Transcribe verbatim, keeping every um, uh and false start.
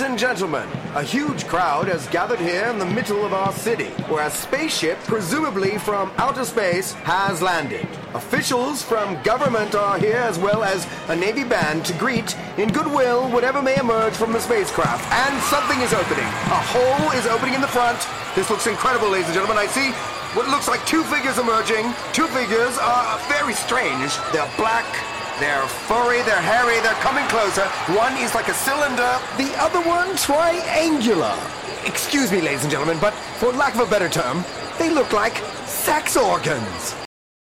and gentlemen, a huge crowd has gathered here in the middle of our city, where a spaceship, presumably from outer space, has landed. Officials from government are here, as well as a Navy band to greet, in goodwill, whatever may emerge from the spacecraft. And something is opening. A hole is opening in the front. This looks incredible, ladies and gentlemen. I see what looks like two figures emerging. Two figures are very strange. They're black. They're furry, they're hairy, they're coming closer. One is like a cylinder, the other one triangular. Excuse me, ladies and gentlemen, but for lack of a better term, they look like sex organs.